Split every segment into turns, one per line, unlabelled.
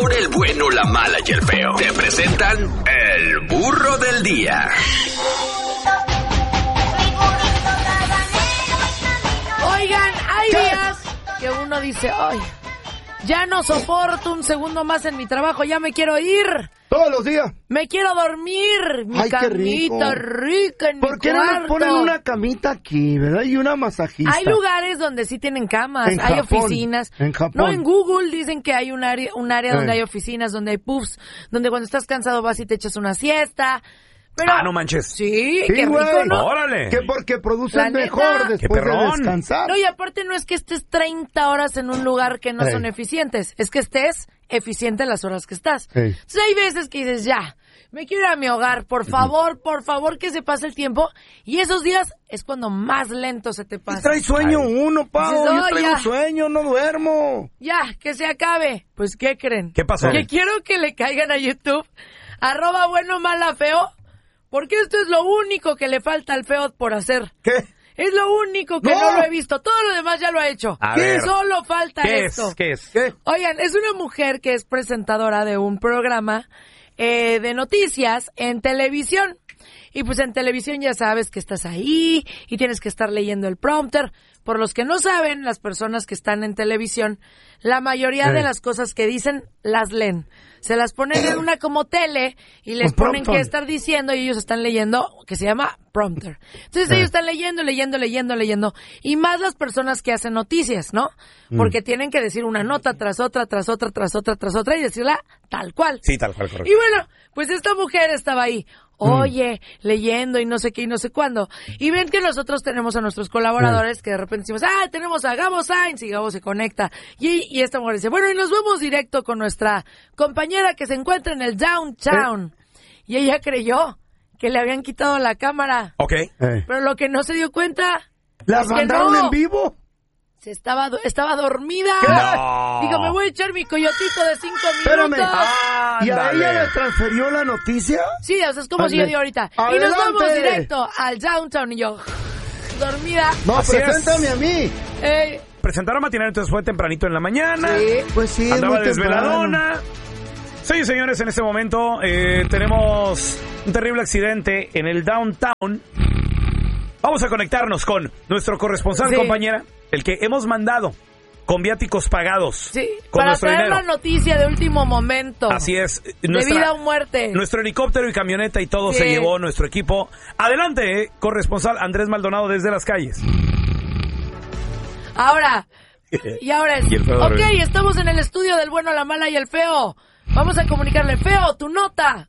con el bueno, la mala y el feo. Te presentan el burro del día.
Oigan, hay días que uno dice, ay, ya no soporto un segundo más en mi trabajo, ya me quiero ir.
Todos los días.
Me quiero dormir, mi camita rica en mi cuarto.
¿Por qué no me ponen una camita aquí, verdad? Y una masajista.
Hay lugares donde sí tienen camas,
en
hay
Japón,
oficinas.
En Japón.
No, en Google dicen que hay un área donde hay oficinas, donde hay puffs, donde cuando estás cansado vas y te echas una siesta. Pero,
no manches.
Sí, qué rico, ¿no?
órale.
Que porque producen mejor después de descansar.
No, y aparte no es que estés 30 horas en un lugar que no son eficientes, es que estés eficiente las horas que estás. Entonces hay veces que dices, ya, me quiero ir a mi hogar, por favor que se pase el tiempo. Y esos días es cuando más lento se te pasa.
Trae sueño uno, Pau.
Dices,
yo traigo sueño, no duermo.
Ya, que se acabe. Pues, ¿qué creen?
¿Qué pasó?
Que quiero que le caigan a YouTube, @bueno-mala-feo, porque esto es lo único que le falta al feo por hacer.
¿Qué?
Es lo único que no lo he visto. Todo lo demás ya lo ha hecho.
¿Qué?
Solo falta esto.
¿Qué es?
Oigan, es una mujer que es presentadora de un programa de noticias en televisión. Y pues en televisión ya sabes que estás ahí y tienes que estar leyendo el prompter. Por los que no saben, las personas que están en televisión, la mayoría de las cosas que dicen las leen. Se las ponen en una como tele y les ponen qué estar diciendo y ellos están leyendo, que se llama prompter. Entonces ellos están leyendo. Y más las personas que hacen noticias, ¿no? Porque tienen que decir una nota tras otra y decirla tal cual.
Sí, tal cual, correcto.
Y bueno, pues esta mujer estaba ahí. Oye, leyendo y no sé qué y no sé cuándo. Y ven que nosotros tenemos a nuestros colaboradores que de repente decimos, tenemos a Gabo Sainz, y Gabo se conecta. Y esta mujer dice, bueno, y nos vamos directo con nuestra compañera que se encuentra en el downtown. Y ella creyó que le habían quitado la cámara.
Ok.
Pero lo que no se dio cuenta
¿las
es que
mandaron
no.
en vivo?
Estaba dormida.
No.
Digo, me voy a echar mi coyotito de 5 minutos.
Espérame. ¿Y a ella le transfirió la noticia?
Sí, o sea, es como si yo digo ahorita.
¡Adelante!
Y nos vamos directo al downtown y yo, dormida.
No,
Así
preséntame a mí.
Presentaron matinal, entonces fue tempranito en la mañana.
Sí, pues sí,
andaba
muy
desveladona. Sí, señores, en este momento tenemos un terrible accidente en el downtown. Vamos a conectarnos con nuestro corresponsal, compañera, el que hemos mandado con viáticos pagados.
Sí,
con
para
nuestro
traer
dinero.
la noticia de último momento.
Así es.
De vida o muerte.
Nuestro helicóptero y camioneta y todo se llevó nuestro equipo. Adelante, corresponsal Andrés Maldonado desde las calles.
Ahora es. Ok, estamos en el estudio del bueno, la mala y el feo. Vamos a comunicarle, feo, tu nota.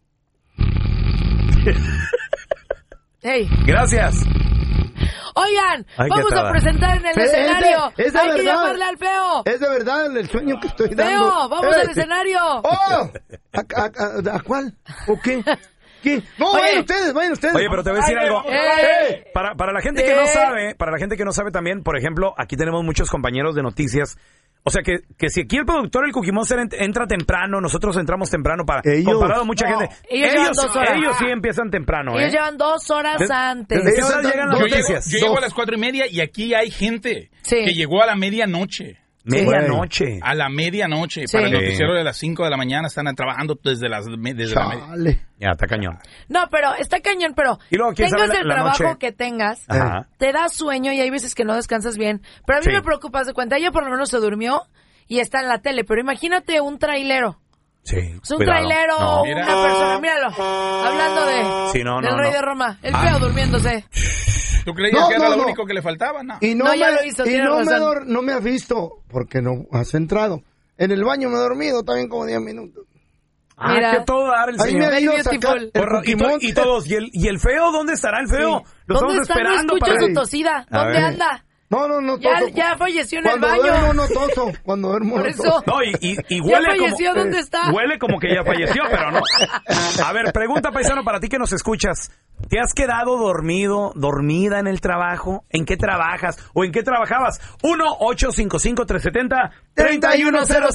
Hey.
Gracias.
Oigan, vamos a presentar en el escenario.
Es de
Hay
verdad.
que llamarle al feo.
Es de verdad el sueño que estoy dando.
Feo, vamos al escenario.
¡Oh! ¿A cuál? ¿O qué? ¿Qué? No, vayan ustedes.
Oye, pero te voy a decir algo. Para la gente que no sabe también, por ejemplo, aquí tenemos muchos compañeros de noticias. O sea, que si aquí el productor, el Cookie Monster, entra temprano, nosotros entramos temprano comparado a mucha gente.
Ellos
sí empiezan temprano,
Ellos llevan 2 horas antes.
¿Desde qué hora llegan las noticias?
Yo llego a las 4:30 y aquí hay gente que llegó a la medianoche.
Medianoche.
A la medianoche. Para el noticiero de las 5 de la mañana están trabajando desde la media.
Ya, está cañón.
No, pero está cañón, pero
y luego,
tengas
sabe
el trabajo
noche?
Que tengas,
Ajá.
te da sueño y hay veces que no descansas bien. Pero a mí me preocupa, de cuenta, ella por lo menos se durmió y está en la tele, pero imagínate un trailero.
Sí,
es un trailero, una persona, míralo, hablando del rey de Roma, el feo durmiéndose.
¿Tú creías que era lo único que le faltaba? No,
ya lo hizo,
no me has visto, porque no has entrado. En el baño me he dormido también como 10 minutos.
Mira,
que todo dar el señor.
Ahí me dio sacar
y todos, ¿y el feo? ¿Dónde estará el feo? Lo estamos esperando.
No escucho su tosida. ¿Dónde anda?
No, toso.
Ya falleció en el baño.
Cuando duermo no toso. Cuando duermo
Por
no
eso.
toso.
No, y huele
¿Ya falleció?
como...
¿Dónde está?
Huele como que ya falleció, pero no. A ver, pregunta, paisano, para ti que nos escuchas. ¿Te has quedado dormida en el trabajo? ¿En qué trabajas? ¿O en qué trabajabas? 1-855-370-3100.